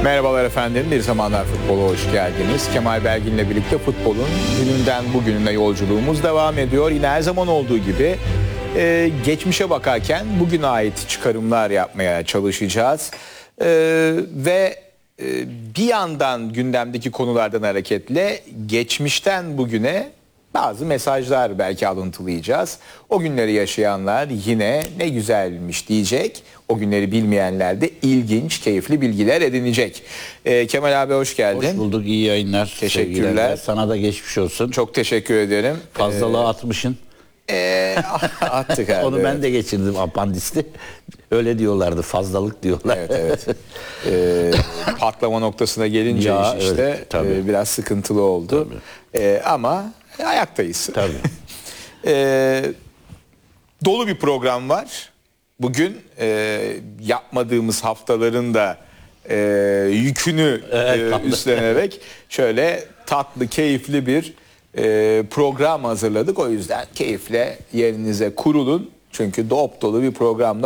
Merhabalar efendim, Bir Zamanlar Futbol'a hoş geldiniz. Kemal Belgin'le birlikte futbolun dününden bugününe yolculuğumuz devam ediyor. Yine her zaman olduğu gibi geçmişe bakarken bugüne ait çıkarımlar yapmaya çalışacağız. Bir yandan gündemdeki konulardan hareketle geçmişten bugüne bazı mesajlar belki alıntılayacağız. O günleri yaşayanlar yine ne güzelmiş diyecek. O günleri bilmeyenler de ilginç, keyifli bilgiler edinecek. Kemal abi hoş geldin. Hoş bulduk, iyi yayınlar. Teşekkürler. Sevgiler. Sana da geçmiş olsun. Çok teşekkür ederim. Fazlalığı atmışsın. Attık abi. Onu ben de geçirdim, apandisti. Öyle diyorlardı, fazlalık diyorlar. Evet. Patlama noktasına gelince Ya, iş işte tabii. biraz sıkıntılı oldu. Ama ayaktayız. Tabii. Dolu bir program var. Bugün yapmadığımız haftaların da yükünü üstlenerek şöyle tatlı, keyifli bir program hazırladık. O yüzden keyifle yerinize kurulun. Çünkü dop dolu bir programda